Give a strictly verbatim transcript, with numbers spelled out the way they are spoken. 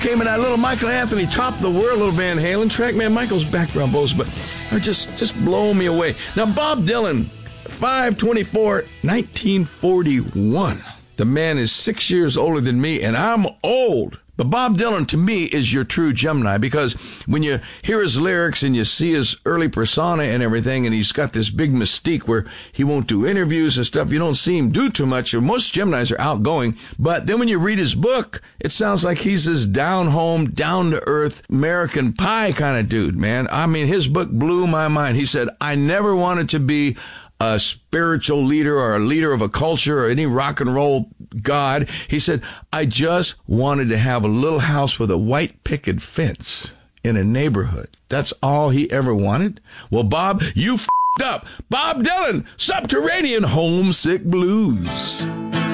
came in that little Michael Anthony Top of the World, little Van Halen track. Man, Michael's background vocals, but are just, just blowing me away. Now, Bob Dylan, five twenty-four nineteen forty-one. The man is six years older than me, and I'm old. But Bob Dylan, to me, is your true Gemini, because when you hear his lyrics and you see his early persona and everything, and he's got this big mystique where he won't do interviews and stuff, you don't see him do too much. Most Geminis are outgoing, but then when you read his book, it sounds like he's this down-home, down-to-earth American Pie kind of dude, man. I mean, his book blew my mind. He said, I never wanted to be a spiritual leader or a leader of a culture or any rock and roll god. He said, I just wanted to have a little house with a white picket fence in a neighborhood. That's all he ever wanted. Well, Bob, you f***ed up. Bob Dylan, Subterranean Homesick Blues.